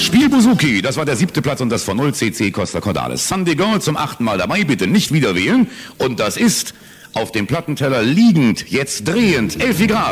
Spiel Buzuki, das war der 7. Platz und das von 0 CC Costa Cordalis. Sunday Girl zum 8. Mal dabei, bitte nicht wieder wählen. Und das ist auf dem Plattenteller liegend, jetzt drehend, Elfi Graf.